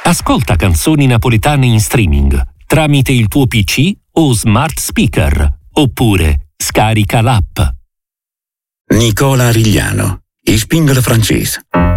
Ascolta canzoni napoletane in streaming tramite il tuo PC o smart speaker, oppure scarica l'app. Nicola Arigliano, il Spingolo francese.